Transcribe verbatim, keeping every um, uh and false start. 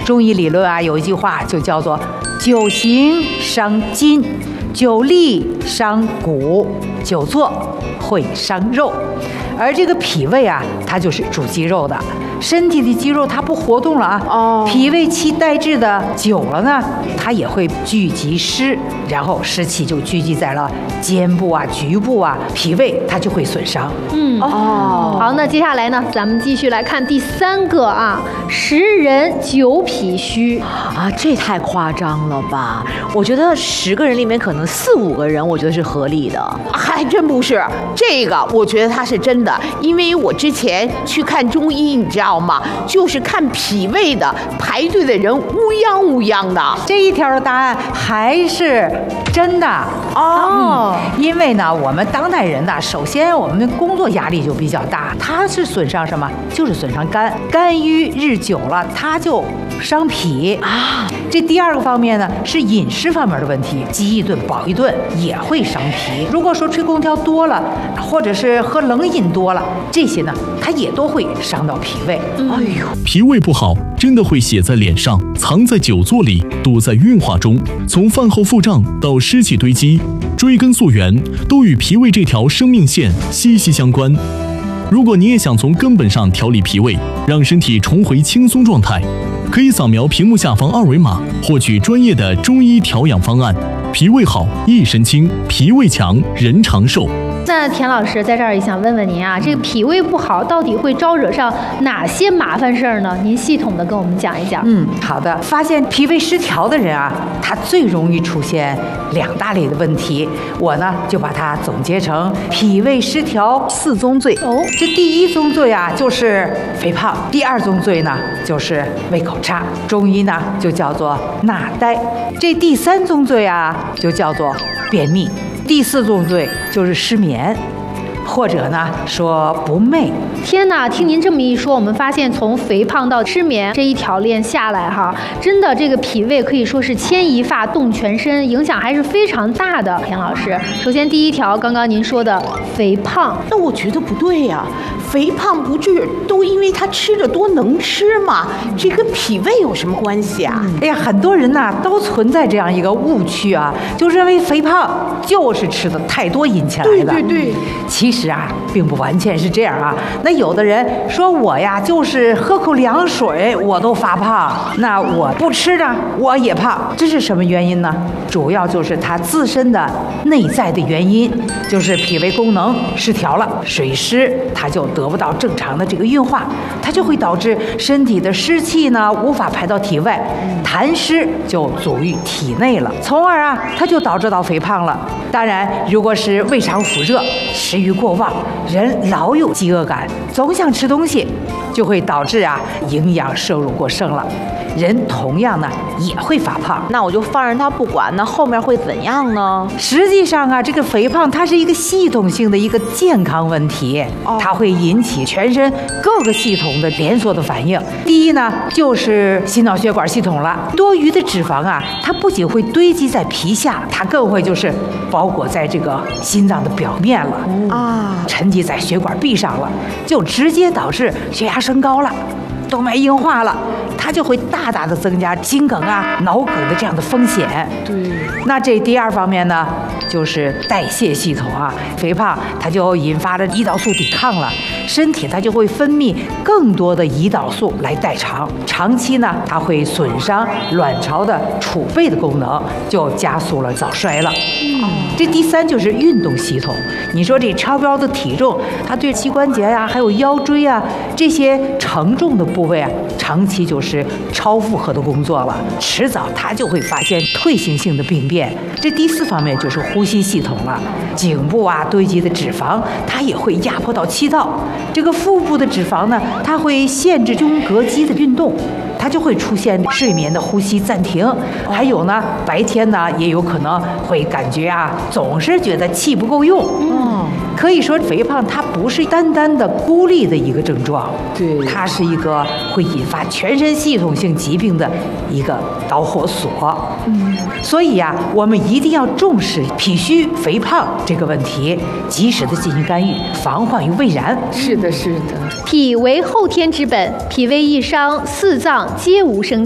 中医理论啊，有一句话就叫做久行伤筋，久立伤骨，久坐会伤肉。而这个脾胃啊，它就是主肌肉的，身体的肌肉它不活动了啊，哦，脾胃气代滞的久了呢，它也会聚集湿，然后湿气就聚集在了肩部啊、局部啊，脾胃它就会损伤。 嗯哦，好，那接下来呢，咱们继续来看第三个啊，十人九脾虚啊，这太夸张了吧？我觉得十个人里面可能四五个人，我觉得是合理的。 还真不是，这个我觉得它是真的，因为我之前去看中医，你知道吗？就是看脾胃的，排队的人乌泱乌泱的。 这一条的答案还是真的哦、嗯，因为呢，我们当代人呢，首先我们的工作压力就比较大，它是损伤什么？就是损伤肝，肝郁日久了，它就伤脾啊。这第二个方面呢，是饮食方面的问题，饥一顿饱一顿也会伤脾。如果说吹空调多了，或者是喝冷饮多了，这些呢，它也都会伤到脾胃。嗯、哎呦， 脾胃不好，真的会写在脸上，藏在久坐里，躲在运化中，从饭后腹胀到湿气堆积，追根溯源，都与脾胃这条生命线息息相关。如果你也想从根本上调理脾胃，让身体重回轻松状态，可以扫描屏幕下方二维码，获取专业的中医调养方案。脾胃好，一身轻；脾胃强，人长寿。 那田老师在这儿也想问问您啊，这个脾胃不好到底会招惹上哪些麻烦事儿呢？您系统的跟我们讲一讲。 嗯，好的。发现脾胃失调的人啊，他最容易出现两大类的问题，我呢就把它总结成脾胃失调四宗罪。哦，这第一宗罪啊就是肥胖，第二宗罪呢就是胃口差，中医呢就叫做纳呆。这第三宗罪啊就叫做便秘。第四宗罪就是失眠，或者呢说不寐。 天哪，听您这么一说，我们发现从肥胖到失眠这一条链下来哈，真的这个脾胃可以说是牵一发动全身，影响还是非常大的。田老师，首先第一条，刚刚您说的肥胖， 那我觉得不对呀、啊，肥胖不是都因为他吃的多能吃吗？这跟脾胃有什么关系啊？ 嗯、哎呀，很多人呐都存在这样一个误区啊，就认为肥胖就是吃的太多引起来的。 对对对， 其实啊，并不完全是这样啊。那有的人说我呀，就是喝口凉水我都发胖，那我不吃呢，我也胖，这是什么原因呢？主要就是他自身的内在的原因，就是脾胃功能失调了，水湿它就得不到正常的这个运化，它就会导致身体的湿气呢无法排到体外，痰湿就阻于体内了，从而啊，它就导致到肥胖了。当然，如果是胃肠腑热、食欲过旺，人老有饥饿感，总想吃东西，就会导致啊营养摄入过剩了。人同样呢也会发胖， 那我就放任他不管，那后面会怎样呢？ 实际上啊，这个肥胖它是一个系统性的一个健康问题，哦、它会引起全身各个系统的连锁的反应。第一呢，就是心脑血管系统了，多余的脂肪啊，它不仅会堆积在皮下，它更会就是包裹在这个心脏的表面了啊、嗯，沉积在血管壁上了，就直接导致血压升高了。动脉硬化了，它就会大大的增加心梗啊、脑梗的这样的风险。 对， 那这第二方面呢，就是代谢系统啊，肥胖它就引发了胰岛素抵抗了，身体它就会分泌更多的胰岛素来代偿，长期呢，它会损伤卵巢的储备的功能，就加速了早衰了。嗯，这第三就是运动系统。你说这超标的体重，它对膝关节呀、啊，还有腰椎啊这些承重的部位啊，长期就是超负荷的工作了，迟早它就会发现退行性的病变。这第四方面就是呼吸系统了，颈部啊堆积的脂肪，它也会压迫到气道。这个腹部的脂肪呢，它会限制胸膈肌的运动，它就会出现睡眠的呼吸暂停。还有呢，白天呢也有可能会感觉啊，总是觉得气不够用。嗯，可以说肥胖它不是单单的孤立的一个症状， 对， 它是一个会引发全身系统性疾病的一个导火索。嗯，所以呀、啊，我们一定要重视脾虚肥胖这个问题，及时的进行干预，防患于未然。 是的，是的。 脾为后天之本，脾胃一伤，四脏皆无生